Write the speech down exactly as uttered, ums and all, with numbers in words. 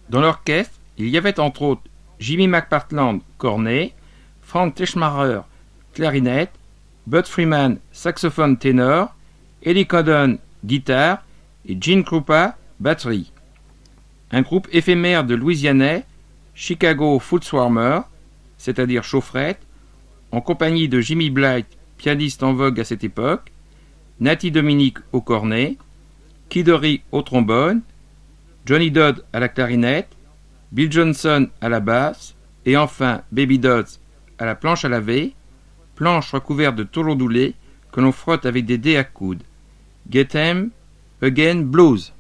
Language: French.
Dans l'orchestre, il y avait entre autres Jimmy McPartland, cornet, Frank Teschmacher, clarinette, Bud Freeman, saxophone ténor, Ellie Condon, guitare et Gene Krupa, batterie. Un groupe éphémère de Louisianais, Chicago Footswarmer, c'est-à-dire chaufferette, en compagnie de Jimmy Blight, pianiste en vogue à cette époque, Natty Dominic au cornet, Kid Ory au trombone, Johnny Dodd à la clarinette, Bill Johnson à la basse, et enfin Baby Dodds à la planche à laver, planche recouverte de taureau doulé que l'on frotte avec des dés à coude. Get 'em Again Blues.